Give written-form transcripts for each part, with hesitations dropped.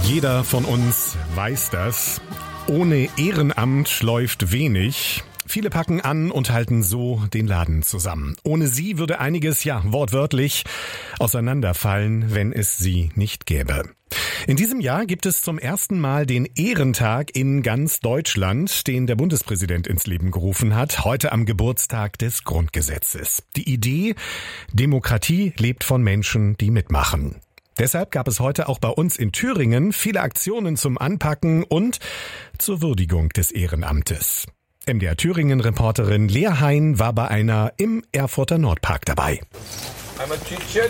Jeder von uns weiß das. Ohne Ehrenamt läuft wenig. Viele packen an und halten so den Laden zusammen. Ohne sie würde einiges, wortwörtlich auseinanderfallen, wenn es sie nicht gäbe. In diesem Jahr gibt es zum ersten Mal den Ehrentag in ganz Deutschland, den der Bundespräsident ins Leben gerufen hat, heute am Geburtstag des Grundgesetzes. Die Idee: Demokratie lebt von Menschen, die mitmachen. Deshalb gab es heute auch bei uns in Thüringen viele Aktionen zum Anpacken und zur Würdigung des Ehrenamtes. MDR Thüringen-Reporterin Lea Hein war bei einer im Erfurter Nordpark dabei. Einmal Tütchen.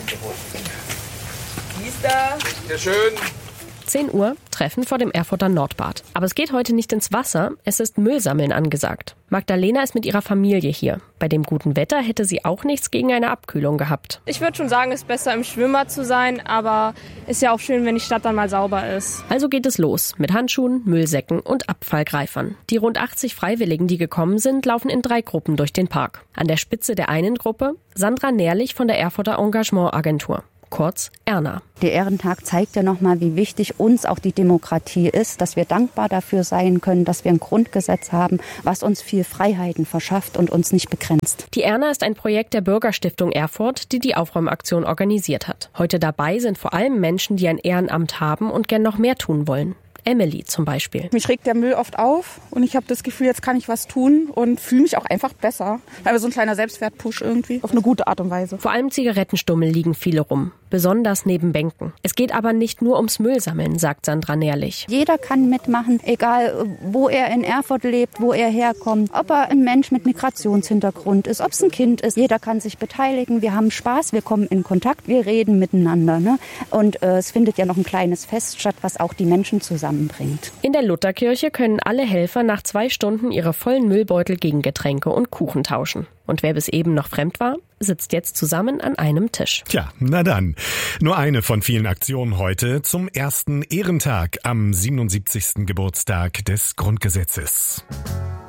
Wie ist da? Sehr schön. 10 Uhr, Treffen vor dem Erfurter Nordbad. Aber es geht heute nicht ins Wasser, es ist Müllsammeln angesagt. Magdalena ist mit ihrer Familie hier. Bei dem guten Wetter hätte sie auch nichts gegen eine Abkühlung gehabt. Ich würde schon sagen, es ist besser im Schwimmbad zu sein, aber ist ja auch schön, wenn die Stadt dann mal sauber ist. Also geht es los mit Handschuhen, Müllsäcken und Abfallgreifern. Die rund 80 Freiwilligen, die gekommen sind, laufen in 3 Gruppen durch den Park. An der Spitze der einen Gruppe Sandra Nährlich von der Erfurter Engagement-Agentur. Kurz Erna. Der Ehrentag zeigt ja nochmal, wie wichtig uns auch die Demokratie ist, dass wir dankbar dafür sein können, dass wir ein Grundgesetz haben, was uns viel Freiheiten verschafft und uns nicht begrenzt. Die Erna ist ein Projekt der Bürgerstiftung Erfurt, die Aufräumaktion organisiert hat. Heute dabei sind vor allem Menschen, die ein Ehrenamt haben und gern noch mehr tun wollen. Emily zum Beispiel. Mich regt der Müll oft auf und ich habe das Gefühl, jetzt kann ich was tun und fühle mich auch einfach besser. Also so ein kleiner Selbstwertpush irgendwie, auf eine gute Art und Weise. Vor allem Zigarettenstummel liegen viele rum, besonders neben Bänken. Es geht aber nicht nur ums Müllsammeln, sagt Sandra Nährlich. Jeder kann mitmachen, egal wo er in Erfurt lebt, wo er herkommt, ob er ein Mensch mit Migrationshintergrund ist, ob es ein Kind ist. Jeder kann sich beteiligen, wir haben Spaß, wir kommen in Kontakt, wir reden miteinander. Ne? Und es findet ja noch ein kleines Fest statt, was auch die Menschen zusammenbringt. In der Lutherkirche können alle Helfer nach 2 Stunden ihre vollen Müllbeutel gegen Getränke und Kuchen tauschen. Und wer bis eben noch fremd war, sitzt jetzt zusammen an einem Tisch. Tja, na dann. Nur eine von vielen Aktionen heute zum ersten Ehrentag am 77. Geburtstag des Grundgesetzes.